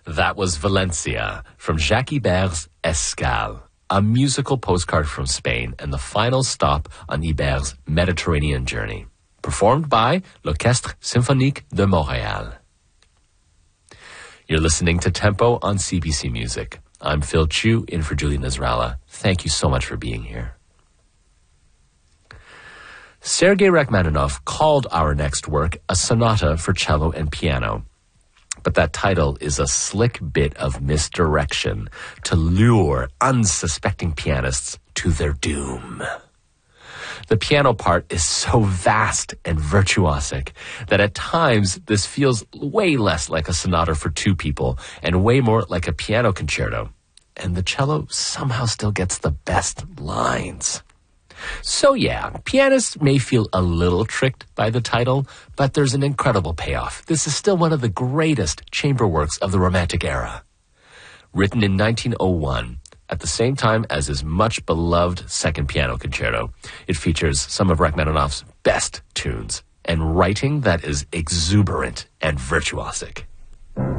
That was Valencia from Jacques Ibert's Escale, a musical postcard from Spain and the final stop on Ibert's Mediterranean journey, performed by l'Orchestre Symphonique de Montréal. You're listening to Tempo on CBC Music. I'm Phil Chu, in for Julie Nasrallah. Thank you so much for being here. Sergei Rachmaninoff called our next work a sonata for cello and piano. But that title is a slick bit of misdirection to lure unsuspecting pianists to their doom. The piano part is so vast and virtuosic that at times this feels way less like a sonata for two people and way more like a piano concerto. And the cello somehow still gets the best lines. So yeah, pianists may feel a little tricked by the title, but there's an incredible payoff. This is still one of the greatest chamber works of the Romantic era. Written in 1901, at the same time as his much beloved Second Piano Concerto, it features some of Rachmaninoff's best tunes and writing that is exuberant and virtuosic.